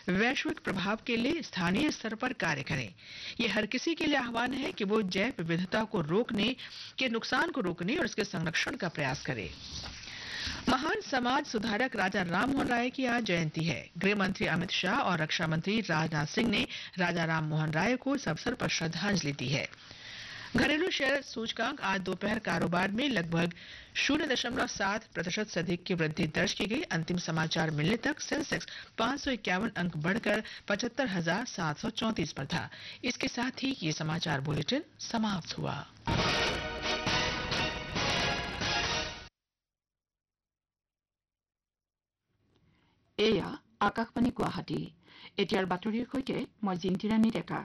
वैश्विक प्रभाव के लिए स्थानीय स्तर पर कार्य करें। ये हर किसी के लिए आह्वान है कि वो जैव विविधता को रोकने के नुकसान को रोकने और इसके संरक्षण का प्रयास करे। महान समाज सुधारक राजा राम मोहन राय की आज जयंती है। गृह मंत्री अमित शाह और रक्षा मंत्री राजनाथ सिंह ने राजा राम मोहन राय को इस अवसर पर श्रद्धांजलि दी है। घरेलू शेयर सूचकांक आज दोपहर कारोबार में लगभग 0.7% से अधिक की वृद्धि दर्ज की गई। अंतिम समाचार मिलने तक सेंसेक्स 551 अंक बढ़कर 75,734 पर था। इसके साथ ही ये समाचार बुलेटिन समाप्त हुआ। এয়া আকাশবাণী গুৱাহাটী। এতিয়াৰ বাতৰিৰ সৈতে মই জিন্তিৰাণী ডেকা।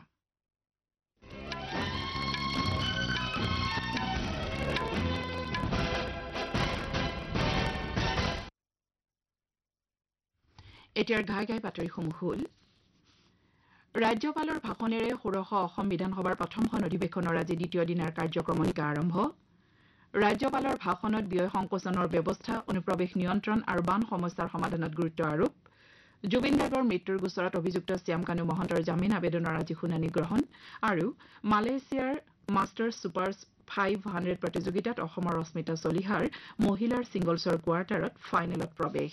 এতিয়াৰ ঘাই ঘাই বাতৰিসমূহ হ'ল ৰাজ্যপালৰ ভাষণেৰে ষোড়শ অসম বিধানসভাৰ প্ৰথমখন অধিৱেশনৰ আজি দ্বিতীয় দিনাৰ কাৰ্যক্ৰমণিকা আৰম্ভ। ৰাজ্যপালৰ ভাষণত ব্যয় সংকোচনৰ ব্যৱস্থা, অনুপ্ৰৱেশ নিয়ন্ত্ৰণ আৰু বান সমস্যাৰ সমাধানত গুৰুত্ব আৰোপ। জুবিন গাৰ্গৰ মৃত্যুৰ গোচৰত অভিযুক্ত শ্যামকানু মহন্তৰ জামিন আবেদনৰ আজি শুনানি গ্ৰহণ আৰু মালয়েছিয়াৰ মাষ্টাৰ্ছ ছুপাৰ 500 প্ৰতিযোগিতাত অসমৰ অস্মিতা চলিহাৰ মহিলাৰ ছিংগলছৰ কোৱাৰ্টাৰত ফাইনেলত প্ৰৱেশ।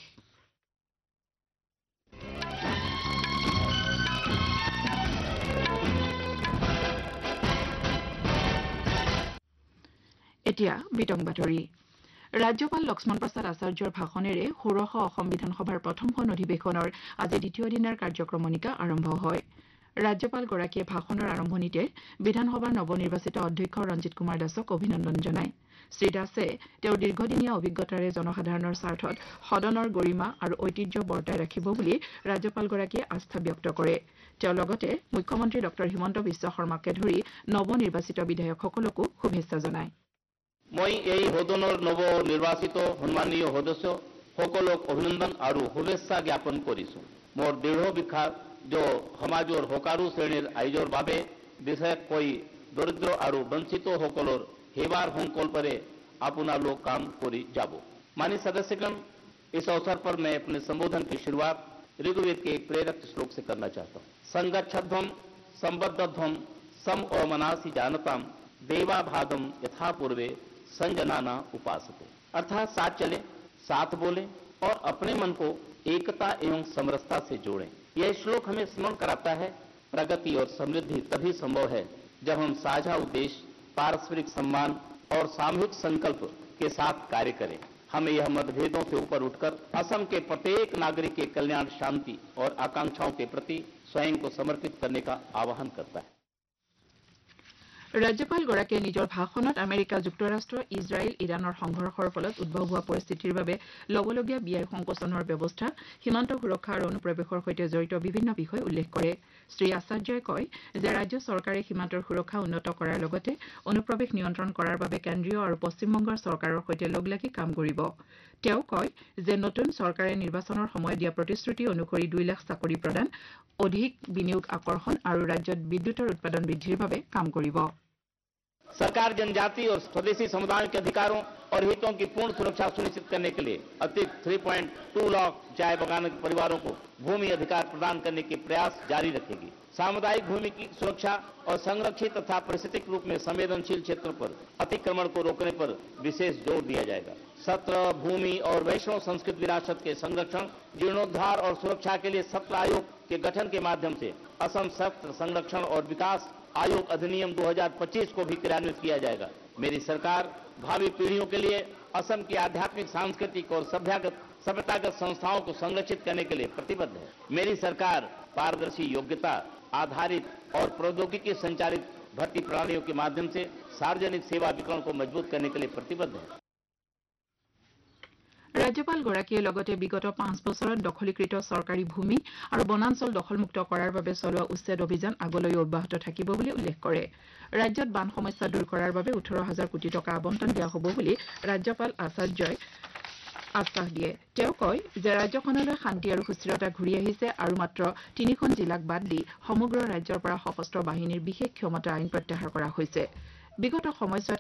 এতিয়া বিতং বাতৰি। ৰাজ্যপাল লক্ষ্মণ প্ৰসাদ আচাৰ্যৰ ভাষণেৰে ষোড়শ অসম বিধানসভাৰ প্ৰথমখন অধিৱেশনৰ আজি দ্বিতীয় দিনাৰ কাৰ্যক্ৰমণিকা আৰম্ভ হয়। ৰাজ্যপালগৰাকীয়ে ভাষণৰ আৰম্ভণিতে বিধানসভাৰ নৱনিৰ্বাচিত অধ্যক্ষ ৰঞ্জিত কুমাৰ দাসক অভিনন্দন জনায়। শ্ৰীদাসে তেওঁৰ দীৰ্ঘদিনীয়া অভিজ্ঞতাৰে জনসাধাৰণৰ স্বাৰ্থত সদনৰ গৰিমা আৰু ঐতিহ্য বৰ্তাই ৰাখিব বুলি ৰাজ্যপালগৰাকীয়ে আস্থা ব্যক্ত কৰে। তেওঁ লগতে মুখ্যমন্ত্ৰী ডক্টৰ হিমন্ত বিশ্ব শৰ্মাকে ধৰি নৱনিৰ্বাচিত বিধায়কসকলকো শুভেচ্ছা জনায়। মই এই সদনৰ নৱনিৰ্বাচিত সন্মানীয় সদস্য সকলক অভিনন্দন আৰু শুভেচ্ছা জ্ঞাপন কৰিছোঁ। মোৰ দৃঢ় বিশ্বাস যে সমাজৰ সকলো শ্ৰেণীৰ ৰাইজৰ বাবে বিশেষকৈ দৰিদ্ৰ আৰু বঞ্চিতসকলৰ সেৱাৰ সংকল্পৰে আপোনালোক কাম কৰি যাব। माननीय सदस्यगण, इस अवसर पर मैं अपने संबोधन की शुरुआत ऋग्वेद के एक प्रेरक श्लोक से करना चाहता हूँ। संगच्छध्वम संबद्धध्वम सम और मनासी जानताम देवा भागम यथा पूर्वे संजनाना उपासते। अर्थात साथ चले, साथ बोले और अपने मन को एकता एवं समरसता से जोड़ें। यह श्लोक हमें स्मरण कराता है प्रगति और समृद्धि तभी संभव है जब हम साझा उद्देश्य, पारस्परिक सम्मान और सामूहिक संकल्प के साथ कार्य करें। हमें यह मतभेदों से ऊपर उठकर असम के प्रत्येक नागरिक के कल्याण, शांति और आकांक्षाओं के प्रति स्वयं को समर्पित करने का आह्वान करता है। ৰাজ্যপালগৰাকীয়ে নিজৰ ভাষণত আমেৰিকা যুক্তৰাষ্ট্ৰ, ইজৰাইল, ইৰাণৰ সংঘৰ্ষৰ ফলত উদ্ভৱ হোৱা পৰিস্থিতিৰ বাবে ল'বলগীয়া ব্যয় সংকোচনৰ ব্যৱস্থা, সীমান্ত সুৰক্ষা আৰু অনুপ্ৰৱেশৰ সৈতে জড়িত বিভিন্ন বিষয় উল্লেখ কৰে। শ্ৰী আচাৰ্যই কয় যে ৰাজ্য চৰকাৰে সীমান্তৰ সুৰক্ষা উন্নত কৰাৰ লগতে অনুপ্ৰৱেশ নিয়ন্ত্ৰণ কৰাৰ বাবে কেন্দ্ৰীয় আৰু পশ্চিমবংগৰ চৰকাৰৰ সৈতে লগলাগি কাম কৰিব। তেওঁ কয় যে নতুন চৰকাৰে নিৰ্বাচনৰ সময়ত দিয়া প্ৰতিশ্ৰুতি অনুসৰি 2 লাখ চাকৰি প্ৰদান, অধিক বিনিয়োগ আকৰ্ষণ আৰু ৰাজ্যত বিদ্যুতৰ উৎপাদন বৃদ্ধিৰ বাবে কাম কৰিব। सरकार जनजाति और स्वदेशी समुदायों के अधिकारों और हितों की पूर्ण सुरक्षा सुनिश्चित करने के लिए अतिरिक्त 3.2 लाख चाय बागान के परिवारों को भूमि अधिकार प्रदान करने के प्रयास जारी रखेगी। सामुदायिक भूमि की सुरक्षा और संरक्षित तथा पारिस्थितिक रूप में संवेदनशील क्षेत्रों पर अतिक्रमण को रोकने पर विशेष जोर दिया जाएगा। सत्र, भूमि और वैष्णव संस्कृत विरासत के संरक्षण, जीर्णोद्धार और सुरक्षा के लिए सत्र आयोग के गठन के माध्यम से असम सत्र संरक्षण और विकास आयोग अधिनियम 2025 को भी क्रियान्वित किया जाएगा। मेरी सरकार भावी पीढ़ियों के लिए असम की आध्यात्मिक, सांस्कृतिक और सभ्यतागत संस्थाओं को संरक्षित करने के लिए प्रतिबद्ध है। मेरी सरकार पारदर्शी, योग्यता आधारित और प्रौद्योगिकी संचालित भर्ती प्रणालियों के माध्यम से सार्वजनिक सेवा वितरण को मजबूत करने के लिए प्रतिबद्ध है। ৰাজ্যপালগৰাকীয়ে লগতে বিগত 5 বছৰত দখলীকৃত চৰকাৰী ভূমি আৰু বনাঞ্চল দখলমুক্ত কৰাৰ বাবে চলোৱা উচ্ছেদ অভিযান আগলৈ অব্যাহত থাকিব বুলি উল্লেখ কৰে। ৰাজ্যত বান সমস্যা দূৰ কৰাৰ বাবে 18,000 কোটি টকা আবণ্টন দিয়া হ'ব বুলি ৰাজ্যপাল আচাৰ্যই আশ্বাস দিয়ে। তেওঁ কয় যে ৰাজ্যখনলৈ শান্তি আৰু সুস্থিৰতা ঘূৰি আহিছে আৰু মাত্ৰ 3খন জিলাক বাদ দি সমগ্ৰ ৰাজ্যৰ পৰা সশস্ত্ৰ বাহিনীৰ বিশেষ ক্ষমতা আইন প্ৰত্যাহাৰ কৰা হৈছে। বিগত সময়ছোৱাত